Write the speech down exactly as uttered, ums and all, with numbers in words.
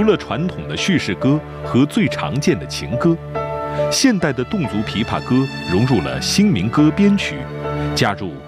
除了传统的叙事歌和最常见的情歌，现代的侗族琵琶歌融入了新民歌编曲，加入